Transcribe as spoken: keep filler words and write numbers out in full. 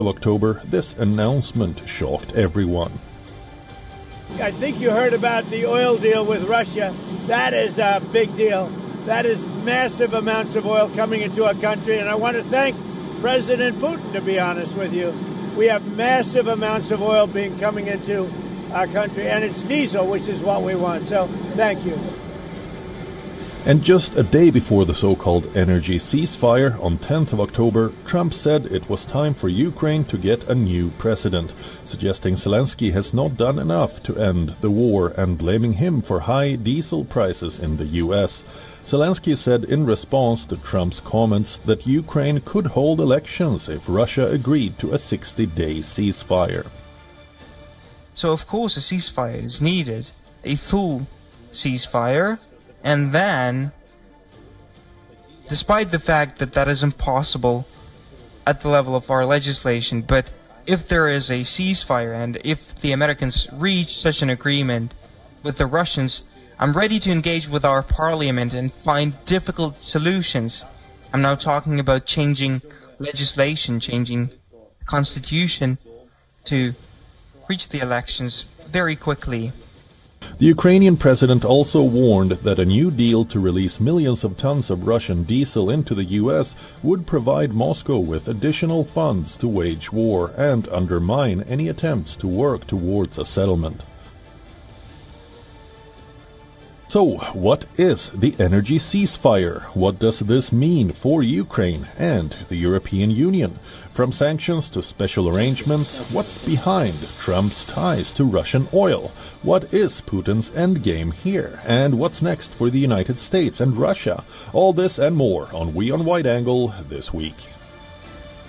of October, this announcement shocked everyone. I think you heard about the oil deal with Russia. That is a big deal. That is massive amounts of oil coming into our country, and I want to thank President Putin, to be honest with you. We have massive amounts of oil being coming into our country, and it's diesel, which is what we want. So, thank you. And just a day before the so-called energy ceasefire on tenth of October, Trump said it was time for Ukraine to get a new president, suggesting Zelensky has not done enough to end the war and blaming him for high diesel prices in the U S. Zelensky said in response to Trump's comments that Ukraine could hold elections if Russia agreed to a sixty-day ceasefire. So of course a ceasefire is needed, a full ceasefire. And then, despite the fact that that is impossible at the level of our legislation, but if there is a ceasefire and if the Americans reach such an agreement with the Russians, I'm ready to engage with our parliament and find difficult solutions. I'm now talking about changing legislation, changing the constitution to reach the elections very quickly. The Ukrainian president also warned that a new deal to release millions of tons of Russian diesel into the U S would provide Moscow with additional funds to wage war and undermine any attempts to work towards a settlement. So, what is the energy ceasefire? What does this mean for Ukraine and the European Union? From sanctions to special arrangements, what's behind Trump's ties to Russian oil? What is Putin's endgame here? And what's next for the United States and Russia? All this and more on We on Wide Angle this week.